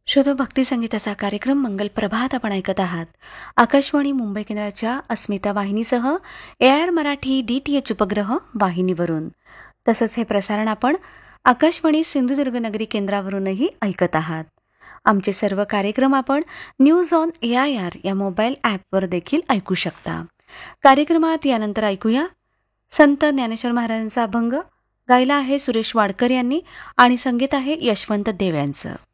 शुद्ध भक्ती संगीताचा कार्यक्रम मंगल प्रभात आपण ऐकत आहात. आकाशवाणी मुंबई केंद्राच्या अस्मिता वाहिनीसह AIR मराठी DTH उपग्रह वाहिनीवरून. तसंच हे प्रसारण आपण आकाशवाणी सिंधुदुर्ग नगरी केंद्रावरूनही ऐकत आहात. आमचे सर्व कार्यक्रम आपण न्यूज ऑन AIR या मोबाईल ॲपवर देखील ऐकू शकता. कार्यक्रमात यानंतर ऐकूया संत ज्ञानेश्वर महाराजांचा अभंग. गायला आहे सुरेश वाडकर यांनी आणि संगीत आहे यशवंत देव यांचं.